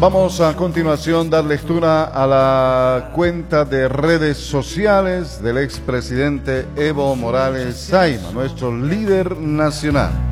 Vamos a continuación dar lectura a la cuenta de redes sociales del expresidente Evo Morales Saima, nuestro líder nacional.